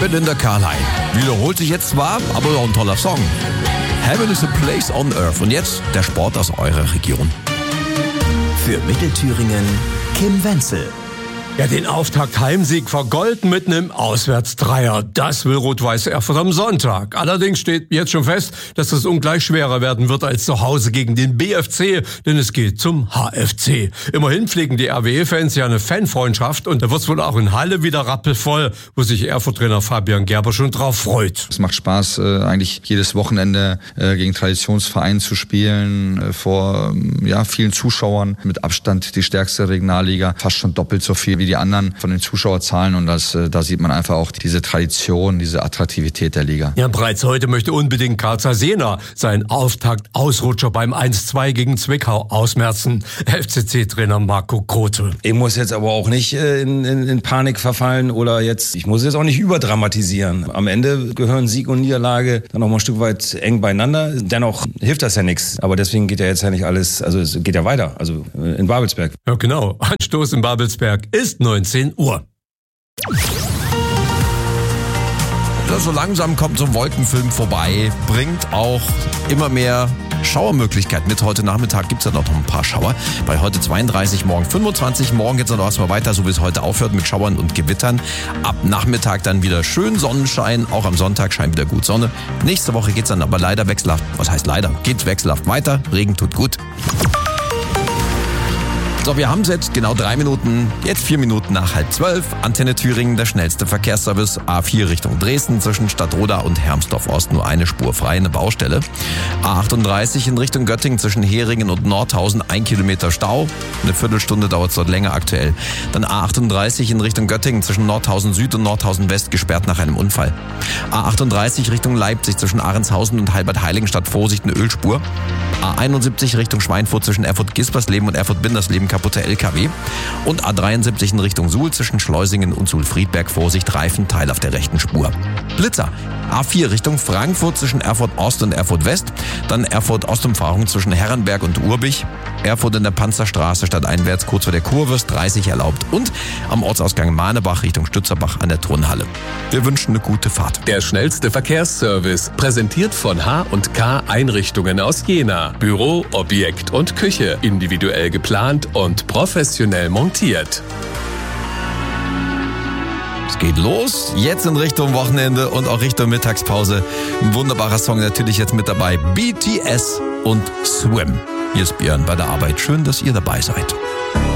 Belinda Carlisle. Wiederholt sich jetzt zwar, aber auch ein toller Song. Heaven is a place on earth. Und jetzt der Sport aus eurer Region. Für Mittelthüringen Kim Wenzel. Ja, den Auftakt-Heimsieg vergolden mit einem Auswärtsdreier. Das will Rot-Weiß Erfurt am Sonntag. Allerdings steht jetzt schon fest, dass es ungleich schwerer werden wird als zu Hause gegen den BFC, denn es geht zum HFC. Immerhin pflegen die RWE-Fans ja eine Fanfreundschaft und da wird's wohl auch in Halle wieder rappelvoll, wo sich Erfurt-Trainer Fabian Gerber schon drauf freut. Es macht Spaß, eigentlich jedes Wochenende gegen Traditionsvereine zu spielen, vor vielen Zuschauern, mit Abstand die stärkste Regionalliga, fast schon doppelt so viel wie die anderen von den Zuschauerzahlen und da sieht man einfach auch diese Tradition, diese Attraktivität der Liga. Ja, bereits heute möchte unbedingt Karl Sena seinen Auftakt-Ausrutscher beim 1-2 gegen Zwickau ausmerzen. FCC-Trainer Marco Grote. Ich muss jetzt aber auch nicht in Panik verfallen ich muss jetzt auch nicht überdramatisieren. Am Ende gehören Sieg und Niederlage dann auch mal ein Stück weit eng beieinander. Dennoch hilft das ja nichts. Aber deswegen geht ja jetzt ja nicht alles, also es geht ja weiter, also in Babelsberg. Ja, genau. Anstoß in Babelsberg ist 19 Uhr. So langsam kommt so ein Wolkenfilm vorbei, bringt auch immer mehr Schauermöglichkeiten mit. Heute Nachmittag gibt's ja noch ein paar Schauer. Bei heute 32, morgen 25. Morgen geht's dann auch erstmal weiter, so wie es heute aufhört mit Schauern und Gewittern. Ab Nachmittag dann wieder schön Sonnenschein. Auch am Sonntag scheint wieder gut Sonne. Nächste Woche geht's dann aber leider wechselhaft. Was heißt leider? Geht wechselhaft weiter. Regen tut gut. So, wir haben es jetzt genau 3 Minuten, jetzt 4 Minuten nach 11:30. Antenne Thüringen, der schnellste Verkehrsservice. A4 Richtung Dresden zwischen Stadtroda und Hermsdorf-Ost nur eine Spur frei, eine Baustelle. A38 in Richtung Göttingen zwischen Heringen und Nordhausen 1 Kilometer Stau. Eine Viertelstunde dauert es dort länger aktuell. Dann A38 in Richtung Göttingen zwischen Nordhausen Süd und Nordhausen West gesperrt nach einem Unfall. A38 Richtung Leipzig zwischen Ahrendshausen und Halbert-Heiligenstadt Vorsicht eine Ölspur. A71 Richtung Schweinfurt zwischen Erfurt-Gispersleben und Erfurt-Bindersleben kaputte LKW. Und A73 in Richtung Suhl zwischen Schleusingen und Suhl-Friedberg Vorsicht Reifenteil auf der rechten Spur. Blitzer. A4 Richtung Frankfurt zwischen Erfurt Ost und Erfurt West. Dann Erfurt Ostumfahrung zwischen Herrenberg und Urbich. Erfurt in der Panzerstraße stadteinwärts kurz vor der Kurve ist 30 erlaubt. Und am Ortsausgang Mahnebach Richtung Stützerbach an der Turnhalle. Wir wünschen eine gute Fahrt. Der schnellste Verkehrsservice, präsentiert von H&K Einrichtungen aus Jena. Büro, Objekt und Küche, individuell geplant und professionell montiert. Es geht los, jetzt in Richtung Wochenende und auch Richtung Mittagspause. Ein wunderbarer Song natürlich jetzt mit dabei. BTS und Swim. Hier ist Björn bei der Arbeit. Schön, dass ihr dabei seid.